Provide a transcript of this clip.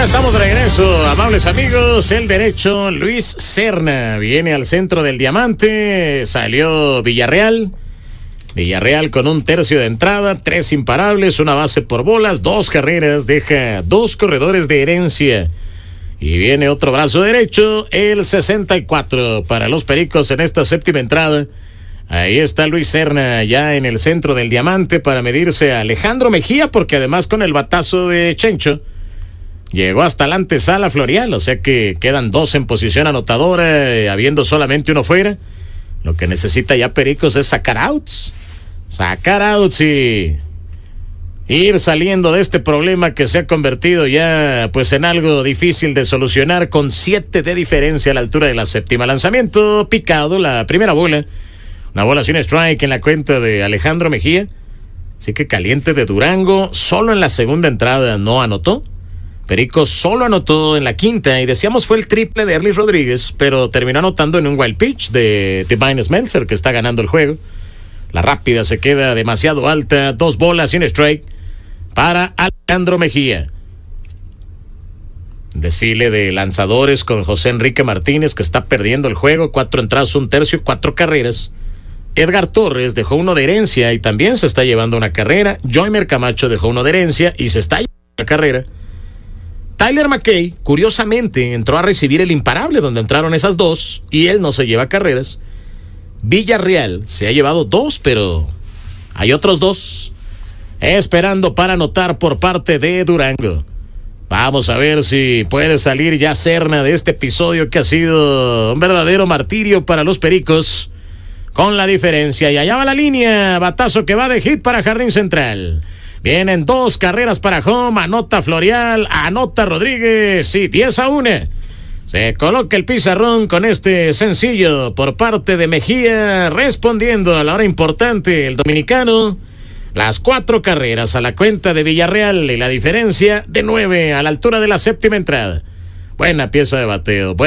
estamos de regreso, amables amigos. El derecho, Luis Serna, viene al centro del diamante. Salió Villarreal con un tercio de entrada, 3 imparables, una base por bolas, 2 carreras, deja 2 corredores de herencia. Y viene otro brazo derecho, el 64 para los Pericos en esta séptima entrada. Ahí está Luis Serna ya en el centro del diamante para medirse a Alejandro Mejía, porque además con el batazo de Chencho llegó hasta la antesala Florial, o sea que quedan 2 en posición anotadora, habiendo solamente uno fuera. Lo que necesita ya Pericos es sacar outs y ir saliendo de este problema que se ha convertido ya pues en algo difícil de solucionar, con 7 de diferencia a la altura de la séptima. Lanzamiento picado, la primera bola, una bola sin strike en la cuenta de Alejandro Mejía. Así que caliente de Durango, solo en la segunda entrada no anotó. Pericos solo anotó en la quinta, y decíamos fue el triple de Erlis Rodríguez, pero terminó anotando en un wild pitch de Divine Smeltzer, que está ganando el juego. La rápida se queda demasiado alta, 2 bolas sin strike para Alejandro Mejía. Desfile de lanzadores con José Enrique Martínez, que está perdiendo el juego, 4 entradas, 1 tercio, 4 carreras. Edgar Torres dejó 1 de herencia y también se está llevando una carrera. Joymer Camacho dejó 1 de herencia y se está llevando una carrera. Tyler McKay, curiosamente, entró a recibir el imparable donde entraron esas 2 y él no se lleva carreras. Villarreal se ha llevado 2, pero hay otros 2 esperando para anotar por parte de Durango. Vamos a ver si puede salir ya Serna de este episodio que ha sido un verdadero martirio para los Pericos, con la diferencia. Y allá va la línea, batazo que va de hit para Jardín Central. Vienen 2 carreras para home, anota Florial, anota Rodríguez, sí, 10-1. Se coloca el pizarrón con este sencillo por parte de Mejía, respondiendo a la hora importante el dominicano. Las 4 carreras a la cuenta de Villarreal y la diferencia de 9 a la altura de la séptima entrada. Buena pieza de bateo.